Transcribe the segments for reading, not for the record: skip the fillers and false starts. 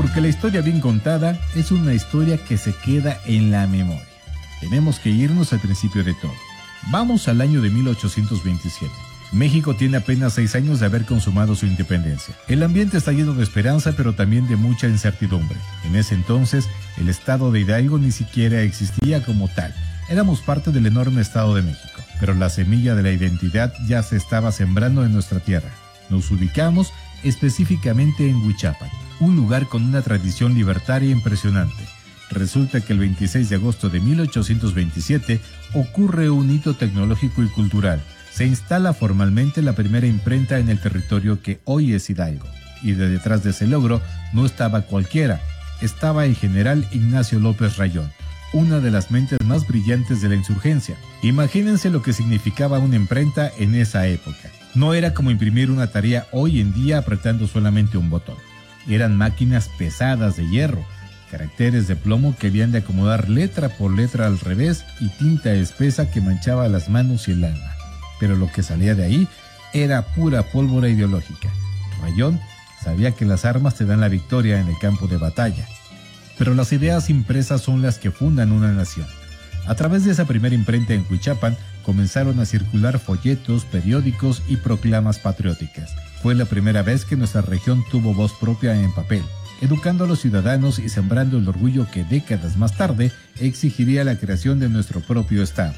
Porque la historia bien contada es una historia que se queda en la memoria. Tenemos que irnos al principio de todo. Vamos al año de 1827. México tiene apenas 6 años de haber consumado su independencia. El ambiente está lleno de esperanza, pero también de mucha incertidumbre. En ese entonces, el estado de Hidalgo ni siquiera existía como tal. Éramos parte del enorme estado de México, pero la semilla de la identidad ya se estaba sembrando en nuestra tierra. Nos ubicamos específicamente en Huichapan, un lugar con una tradición libertaria impresionante. Resulta que el 26 de agosto de 1827 ocurre un hito tecnológico y cultural. Se instala formalmente la primera imprenta en el territorio que hoy es Hidalgo. Y de detrás de ese logro no estaba cualquiera, estaba el general Ignacio López Rayón, una de las mentes más brillantes de la insurgencia. Imagínense lo que significaba una imprenta en esa época. No era como imprimir una tarea hoy en día apretando solamente un botón. Eran máquinas pesadas de hierro, caracteres de plomo que habían de acomodar letra por letra al revés y tinta espesa que manchaba las manos y el alma. Pero lo que salía de ahí era pura pólvora ideológica. Rayón sabía que las armas te dan la victoria en el campo de batalla, pero las ideas impresas son las que fundan una nación. A través de esa primera imprenta en Huichapan comenzaron a circular folletos, periódicos y proclamas patrióticas. Fue la primera vez que nuestra región tuvo voz propia en papel, educando a los ciudadanos y sembrando el orgullo que décadas más tarde exigiría la creación de nuestro propio estado.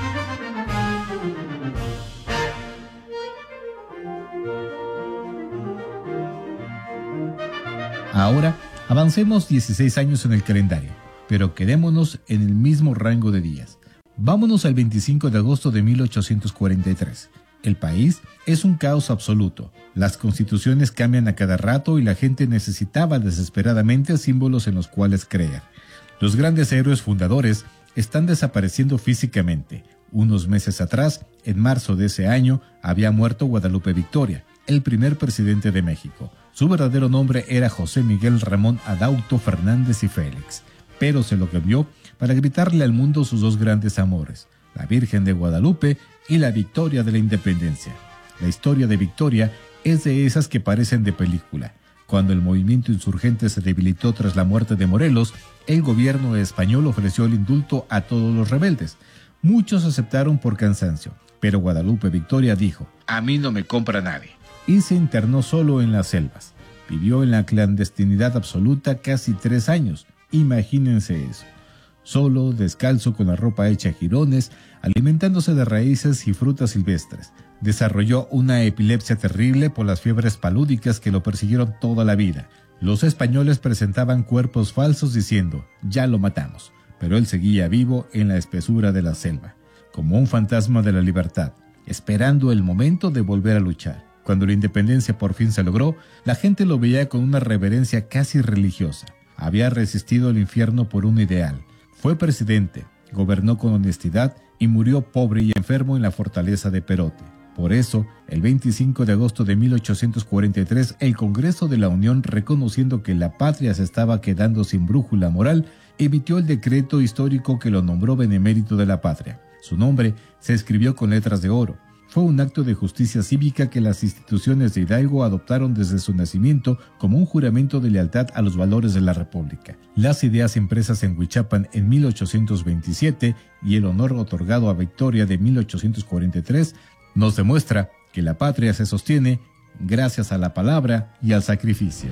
Ahora, avancemos 16 años en el calendario, pero quedémonos en el mismo rango de días. Vámonos al 25 de agosto de 1843. El país es un caos absoluto. Las constituciones cambian a cada rato y la gente necesitaba desesperadamente símbolos en los cuales creer. Los grandes héroes fundadores están desapareciendo físicamente. Unos meses atrás, en marzo de ese año, había muerto Guadalupe Victoria, el primer presidente de México. Su verdadero nombre era José Miguel Ramón Adauto Fernández y Félix, pero se lo cambió para gritarle al mundo sus dos grandes amores, la Virgen de Guadalupe y la victoria de la independencia. La historia de Victoria es de esas que parecen de película. Cuando el movimiento insurgente se debilitó tras la muerte de Morelos, el gobierno español ofreció el indulto a todos los rebeldes. Muchos aceptaron por cansancio, pero Guadalupe Victoria dijo: "A mí no me compra nadie", y se internó solo en las selvas. Vivió en la clandestinidad absoluta casi 3 años. Imagínense eso. Solo, descalzo, con la ropa hecha a jirones, alimentándose de raíces y frutas silvestres. Desarrolló una epilepsia terrible por las fiebres palúdicas que lo persiguieron toda la vida. Los españoles presentaban cuerpos falsos diciendo: "Ya lo matamos", pero él seguía vivo en la espesura de la selva, como un fantasma de la libertad, esperando el momento de volver a luchar. Cuando la independencia por fin se logró, la gente lo veía con una reverencia casi religiosa. Había resistido el infierno por un ideal. Fue presidente, gobernó con honestidad y murió pobre y enfermo en la fortaleza de Perote. Por eso, el 25 de agosto de 1843, el Congreso de la Unión, reconociendo que la patria se estaba quedando sin brújula moral, emitió el decreto histórico que lo nombró benemérito de la patria. Su nombre se escribió con letras de oro. Fue un acto de justicia cívica que las instituciones de Hidalgo adoptaron desde su nacimiento como un juramento de lealtad a los valores de la República. Las ideas impresas en Huichapan en 1827 y el honor otorgado a Victoria de 1843 nos demuestra que la patria se sostiene gracias a la palabra y al sacrificio.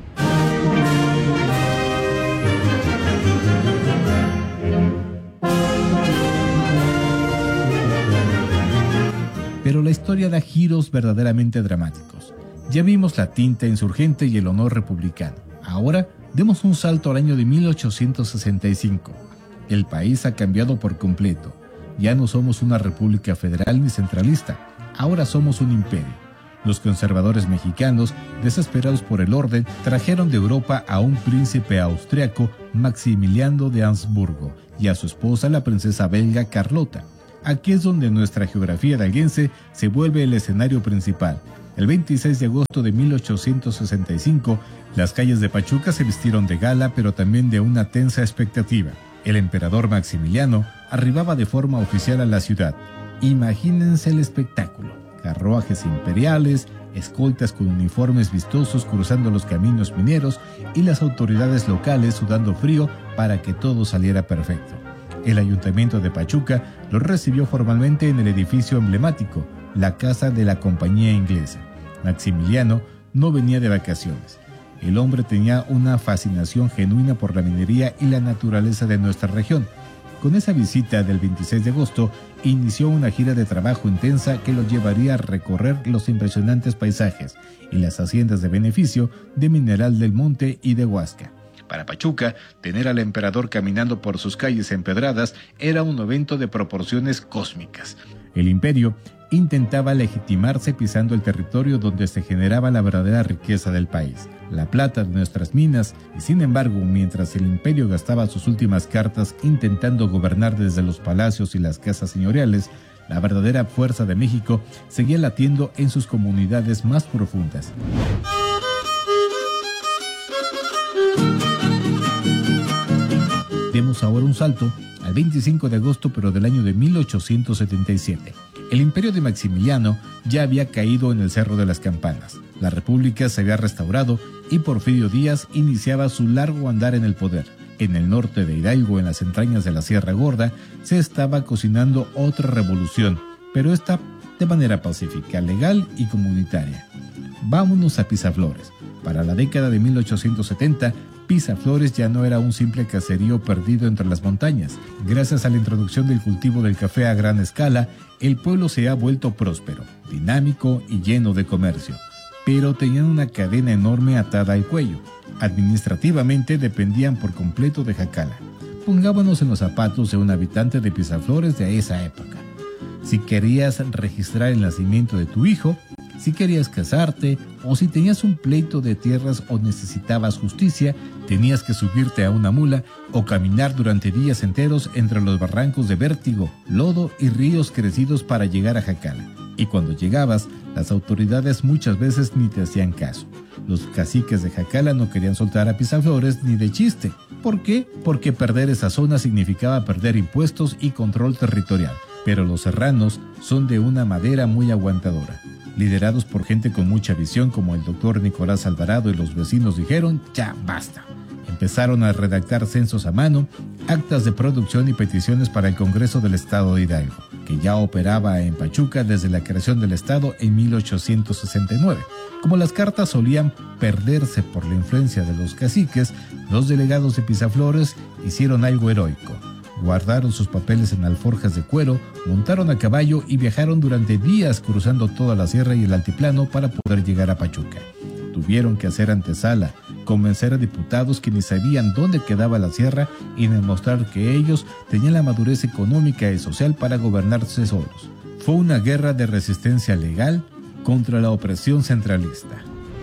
Pero la historia da giros verdaderamente dramáticos. Ya vimos la tinta insurgente y el honor republicano. Ahora demos un salto al año de 1865. El país ha cambiado por completo. Ya no somos una república federal ni centralista. Ahora somos un imperio. Los conservadores mexicanos, desesperados por el orden, trajeron de Europa a un príncipe austriaco, Maximiliano de Habsburgo, y a su esposa, la princesa belga Carlota. Aquí es donde nuestra geografía hidalguense se vuelve el escenario principal. El 26 de agosto de 1865, las calles de Pachuca se vistieron de gala, pero también de una tensa expectativa. El emperador Maximiliano arribaba de forma oficial a la ciudad. Imagínense el espectáculo: carruajes imperiales, escoltas con uniformes vistosos cruzando los caminos mineros y las autoridades locales sudando frío para que todo saliera perfecto. El ayuntamiento de Pachuca lo recibió formalmente en el edificio emblemático, la casa de la compañía inglesa. Maximiliano no venía de vacaciones. El hombre tenía una fascinación genuina por la minería y la naturaleza de nuestra región. Con esa visita del 26 de agosto, inició una gira de trabajo intensa que lo llevaría a recorrer los impresionantes paisajes y las haciendas de beneficio de Mineral del Monte y de Huasca. Para Pachuca, tener al emperador caminando por sus calles empedradas era un evento de proporciones cósmicas. El imperio intentaba legitimarse pisando el territorio donde se generaba la verdadera riqueza del país, la plata de nuestras minas, y sin embargo, mientras el imperio gastaba sus últimas cartas intentando gobernar desde los palacios y las casas señoriales, la verdadera fuerza de México seguía latiendo en sus comunidades más profundas. Demos ahora un salto al 25 de agosto pero del año de 1877. El imperio de Maximiliano ya había caído en el Cerro de las Campanas. La república se había restaurado y Porfirio Díaz iniciaba su largo andar en el poder. En el norte de Hidalgo, en las entrañas de la Sierra Gorda, se estaba cocinando otra revolución, pero esta de manera pacífica, legal y comunitaria. Vámonos a Pisaflores. Para la década de 1870, Pisaflores ya no era un simple caserío perdido entre las montañas. Gracias a la introducción del cultivo del café a gran escala, el pueblo se ha vuelto próspero, dinámico y lleno de comercio. Pero tenían una cadena enorme atada al cuello. Administrativamente dependían por completo de Jacala. Pongámonos en los zapatos de un habitante de Pisaflores de esa época. Si querías registrar el nacimiento de tu hijo, si querías casarte o si tenías un pleito de tierras o necesitabas justicia, tenías que subirte a una mula o caminar durante días enteros entre los barrancos de vértigo, lodo y ríos crecidos para llegar a Jacala. Y cuando llegabas, las autoridades muchas veces ni te hacían caso. Los caciques de Jacala no querían soltar a Pisaflores ni de chiste. ¿Por qué? Porque perder esa zona significaba perder impuestos y control territorial. Pero los serranos son de una madera muy aguantadora. Liderados por gente con mucha visión como el doctor Nicolás Alvarado y los vecinos dijeron, ya basta. Empezaron a redactar censos a mano, actas de producción y peticiones para el Congreso del Estado de Hidalgo, que ya operaba en Pachuca desde la creación del Estado en 1869. Como las cartas solían perderse por la influencia de los caciques, los delegados de Pisaflores hicieron algo heroico. Guardaron sus papeles en alforjas de cuero, montaron a caballo y viajaron durante días cruzando toda la sierra y el altiplano para poder llegar a Pachuca. Tuvieron que hacer antesala, convencer a diputados que ni sabían dónde quedaba la sierra y demostrar que ellos tenían la madurez económica y social para gobernarse solos. Fue una guerra de resistencia legal contra la opresión centralista.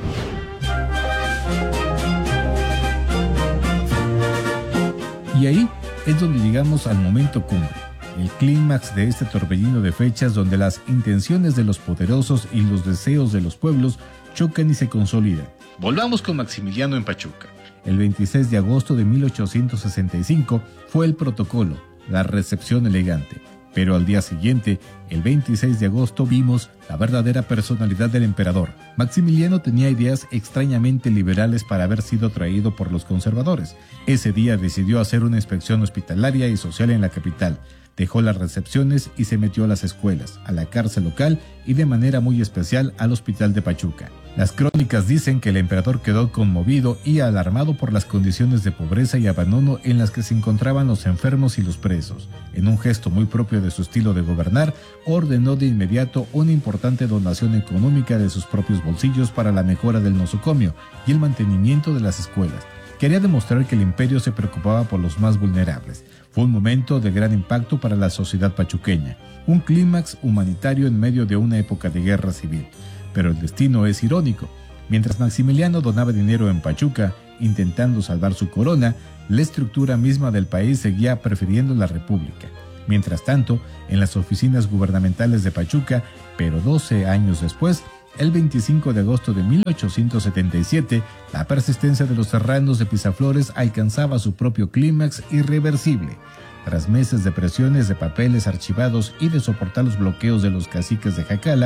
Y ahí es donde llegamos al momento cumbre, el clímax de este torbellino de fechas donde las intenciones de los poderosos y los deseos de los pueblos chocan y se consolidan. Volvamos con Maximiliano en Pachuca. El 26 de agosto de 1865 fue el protocolo, la recepción elegante. Pero al día siguiente, el 26 de agosto, vimos la verdadera personalidad del emperador. Maximiliano tenía ideas extrañamente liberales para haber sido traído por los conservadores. Ese día decidió hacer una inspección hospitalaria y social en la capital. Dejó las recepciones y se metió a las escuelas, a la cárcel local y de manera muy especial al hospital de Pachuca. Las crónicas dicen que el emperador quedó conmovido y alarmado por las condiciones de pobreza y abandono en las que se encontraban los enfermos y los presos. En un gesto muy propio de su estilo de gobernar, ordenó de inmediato una importante donación económica de sus propios bolsillos para la mejora del nosocomio y el mantenimiento de las escuelas. Quería demostrar que el imperio se preocupaba por los más vulnerables. Fue un momento de gran impacto para la sociedad pachuqueña, un clímax humanitario en medio de una época de guerra civil. Pero el destino es irónico. Mientras Maximiliano donaba dinero en Pachuca, intentando salvar su corona, la estructura misma del país seguía prefiriendo la república. Mientras tanto, en las oficinas gubernamentales de Pachuca, pero 12 años después, el 25 de agosto de 1877, la persistencia de los serranos de Pisaflores alcanzaba su propio clímax irreversible. Tras meses de presiones de papeles archivados y de soportar los bloqueos de los caciques de Jacala,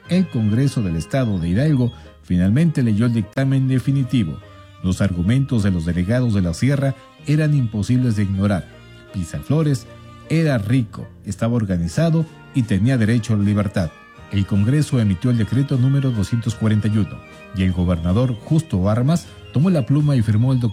El Congreso del Estado de Hidalgo finalmente leyó el dictamen definitivo. Los argumentos de los delegados de la Sierra eran imposibles de ignorar. Pisaflores era rico, estaba organizado y tenía derecho a la libertad. El Congreso emitió el decreto número 241 y el gobernador Justo Armas tomó la pluma y firmó el documento.